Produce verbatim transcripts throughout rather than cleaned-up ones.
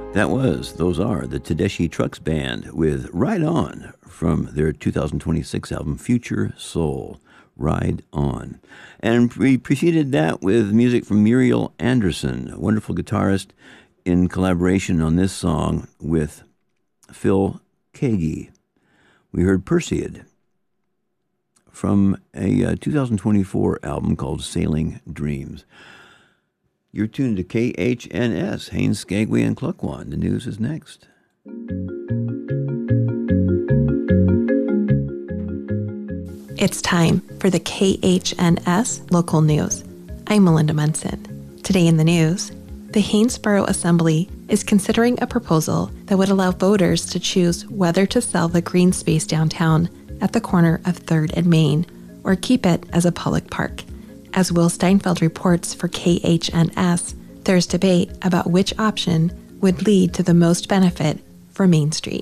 That was, those are, the Tedeschi Trucks Band with Ride On from their two thousand twenty-six album Future Soul. Ride On. And we preceded that with music from Muriel Anderson, a wonderful guitarist, in collaboration on this song with Phil Keaggy. We heard Perseid from a uh, two thousand twenty-four album called Sailing Dreams. You're tuned to K H N S, Haines, Skagway, and Klukwan. The news is next. It's time for the K H N S local news. I'm Melinda Munson. Today in the news, the Haines Borough Assembly is considering a proposal that would allow voters to choose whether to sell the green space downtown at the corner of third and Main or keep it as a public park. As Will Steinfeld reports for K H N S, there's debate about which option would lead to the most benefit for Main Street.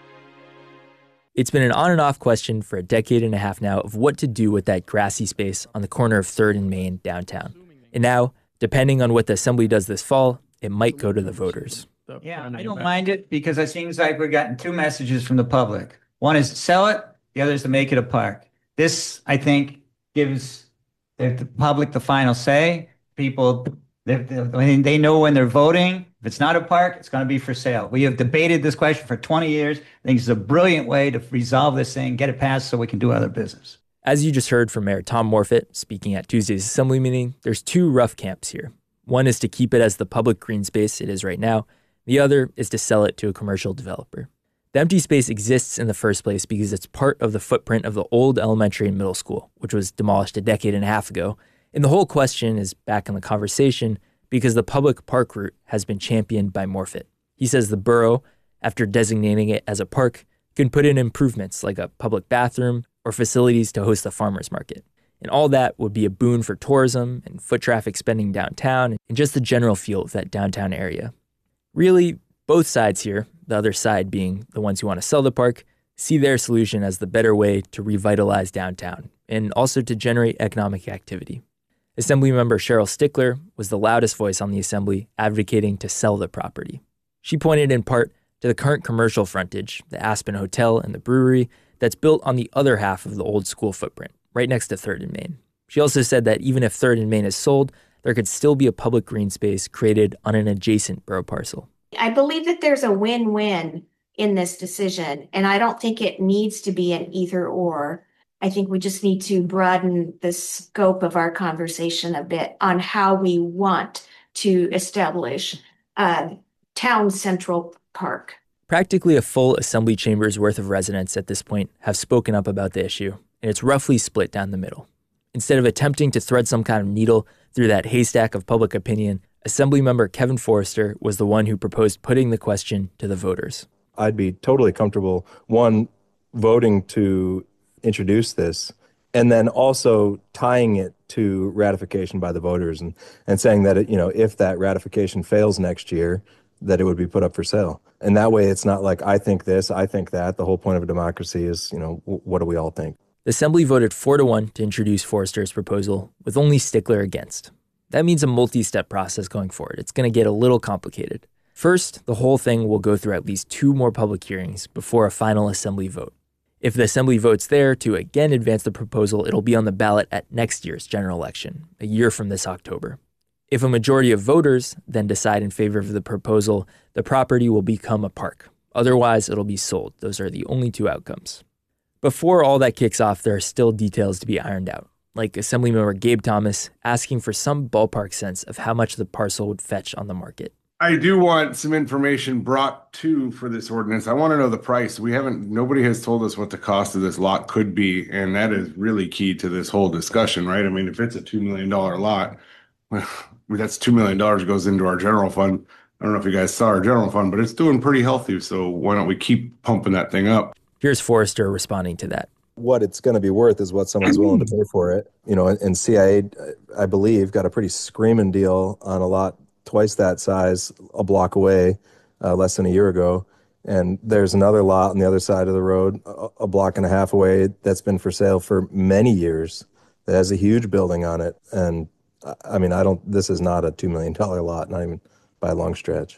It's been an on and off question for a decade and a half now of what to do with that grassy space on the corner of third and Main downtown. And now, depending on what the Assembly does this fall, it might go to the voters. Yeah, I don't mind it because it seems like we're getting two messages from the public. One is to sell it, the other is to make it a park. This, I think, gives the public the final say. People, they, they know when they're voting. If it's not a park, it's going to be for sale. We have debated this question for twenty years. I think it's a brilliant way to resolve this thing, get it passed so we can do other business. As you just heard from Mayor Tom Morfitt speaking at Tuesday's Assembly meeting, there's two rough camps here. One is to keep it as the public green space it is right now. The other is to sell it to a commercial developer. The empty space exists in the first place because it's part of the footprint of the old elementary and middle school, which was demolished a decade and a half ago. And the whole question is back in the conversation because the public park route has been championed by Morfitt. He says the borough, after designating it as a park, can put in improvements like a public bathroom or facilities to host the farmers market. And all that would be a boon for tourism and foot traffic spending downtown and just the general feel of that downtown area. Really, both sides here, the other side being the ones who want to sell the park, see their solution as the better way to revitalize downtown and also to generate economic activity. Assemblymember Cheryl Stickler was the loudest voice on the Assembly advocating to sell the property. She pointed in part to the current commercial frontage, the Aspen Hotel and the brewery, that's built on the other half of the old school footprint, right next to third and Main. She also said that even if third and Main is sold, there could still be a public green space created on an adjacent borough parcel. I believe that there's a win-win in this decision, and I don't think it needs to be an either or. I think we just need to broaden the scope of our conversation a bit on how we want to establish a town central park. Practically a full Assembly chamber's worth of residents at this point have spoken up about the issue, and it's roughly split down the middle. Instead of attempting to thread some kind of needle through that haystack of public opinion, Assemblymember Kevin Forrester was the one who proposed putting the question to the voters. I'd be totally comfortable, one, voting to introduce this, and then also tying it to ratification by the voters and, and saying that, it, you know, if that ratification fails next year, that it would be put up for sale. And that way it's not like, I think this, I think that. The whole point of a democracy is, you know, w- what do we all think? The Assembly voted four to one to introduce Forrester's proposal, with only Stickler against. That means a multi-step process going forward. It's going to get a little complicated. First, the whole thing will go through at least two more public hearings before a final Assembly vote. If the Assembly votes there to again advance the proposal, it'll be on the ballot at next year's general election, a year from this October. If a majority of voters then decide in favor of the proposal, the property will become a park. Otherwise, it'll be sold. Those are the only two outcomes. Before all that kicks off, there are still details to be ironed out, like Assemblymember Gabe Thomas asking for some ballpark sense of how much the parcel would fetch on the market. I do want some information brought to for this ordinance. I want to know the price. We haven't, nobody has told us what the cost of this lot could be, and that is really key to this whole discussion, right? I mean, if it's a two million dollars lot, well, that's two million dollars goes into our general fund. I don't know if you guys saw our general fund, but it's doing pretty healthy, so why don't we keep pumping that thing up? Here's Forrester responding to that. What it's going to be worth is what someone's willing to pay for it. You know, and C I A, I believe, got a pretty screaming deal on a lot twice that size a block away uh, less than a year ago. And there's another lot on the other side of the road, a, a block and a half away, that's been for sale for many years. That has a huge building on it. And I mean, I don't, this is not a two million dollars lot, not even by a long stretch.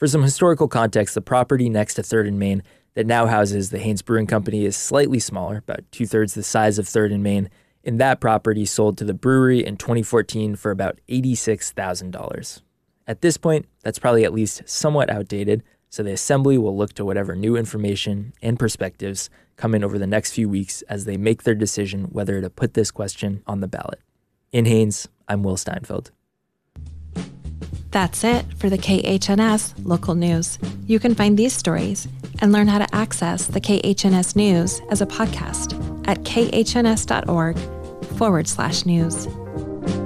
For some historical context, the property next to third and Main that now houses the Haynes Brewing Company is slightly smaller, about two-thirds the size of third and Main, and that property sold to the brewery in twenty fourteen for about eighty-six thousand dollars. At this point, that's probably at least somewhat outdated, so the Assembly will look to whatever new information and perspectives come in over the next few weeks as they make their decision whether to put this question on the ballot. In Haines, I'm Will Steinfeld. That's it for the K H N S local news. You can find these stories and learn how to access the K H N S news as a podcast at khns.org forward slash news.